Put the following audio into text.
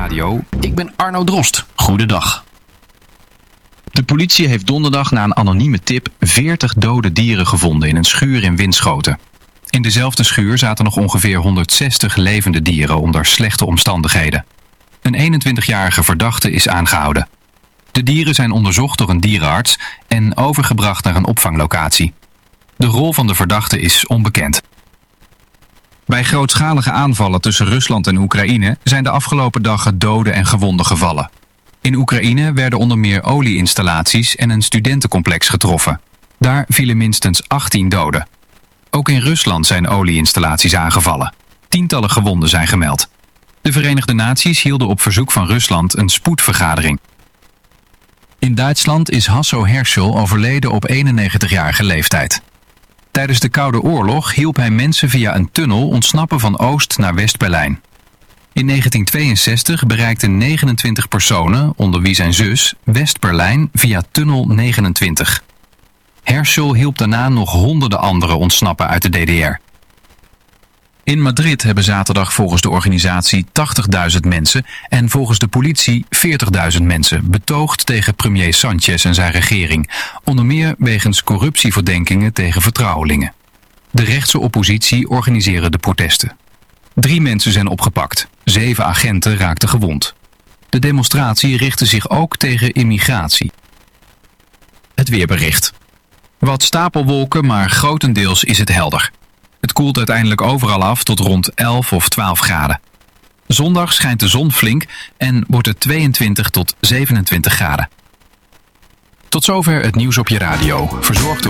Radio. Ik ben Arno Drost. Goedendag. De politie heeft donderdag na een anonieme tip 40 dode dieren gevonden in een schuur in Winschoten. In dezelfde schuur zaten nog ongeveer 160 levende dieren onder slechte omstandigheden. Een 21-jarige verdachte is aangehouden. De dieren zijn onderzocht door een dierenarts en overgebracht naar een opvanglocatie. De rol van de verdachte is onbekend. Bij grootschalige aanvallen tussen Rusland en Oekraïne zijn de afgelopen dagen doden en gewonden gevallen. In Oekraïne werden onder meer olieinstallaties en een studentencomplex getroffen. Daar vielen minstens 18 doden. Ook in Rusland zijn olieinstallaties aangevallen. Tientallen gewonden zijn gemeld. De Verenigde Naties hielden op verzoek van Rusland een spoedvergadering. In Duitsland is Hasso Herschel overleden op 91-jarige leeftijd. Tijdens de Koude Oorlog hielp hij mensen via een tunnel ontsnappen van Oost naar West-Berlijn. In 1962 bereikten 29 personen, onder wie zijn zus, West-Berlijn via tunnel 29. Herschel hielp daarna nog honderden anderen ontsnappen uit de DDR. In Madrid hebben zaterdag volgens de organisatie 80.000 mensen en volgens de politie 40.000 mensen betoogd tegen premier Sanchez en zijn regering, onder meer wegens corruptieverdenkingen tegen vertrouwelingen. De rechtse oppositie organiseren de protesten. 3 mensen zijn opgepakt, 7 agenten raakten gewond. De demonstratie richtte zich ook tegen immigratie. Het weerbericht. Wat stapelwolken, maar grotendeels is het helder. Het koelt uiteindelijk overal af tot rond 11 of 12 graden. Zondag schijnt de zon flink en wordt het 22 tot 27 graden. Tot zover het nieuws op je radio, verzorgd door